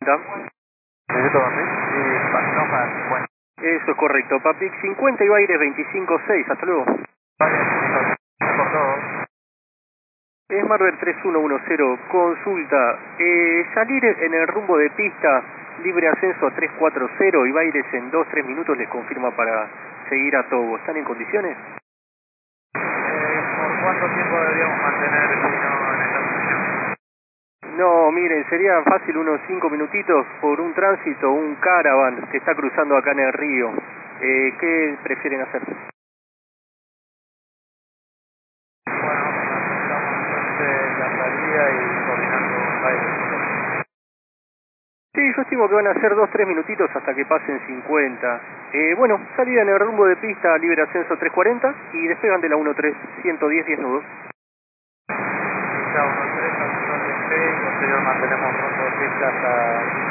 Necesito dormir y no para 50. Eso es correcto, Papic 50 y Baires 25-6, hasta luego. Vale, por todo. Es Marvel 3110, consulta, salir en el rumbo de pista, libre ascenso a 340 y Baires en 2-3 minutos les confirma para seguir a Togo, ¿están en condiciones? ¿Por cuánto tiempo deberíamos mantener el vino en esta posición? No, miren, sería fácil unos 5 minutitos por un tránsito, un caravan que está cruzando acá en el río. ¿Qué prefieren hacer? Bueno, estamos entonces la salida y coordinando un baile. Sí, yo estimo que van a ser 2-3 minutitos hasta que pasen 50. Bueno, salida en el rumbo de pista, libre ascenso 340 y despegan de la 13, 110 nudos. Quizá unos 3 al 1 de G y posterior mantenemos rumbo de pista hasta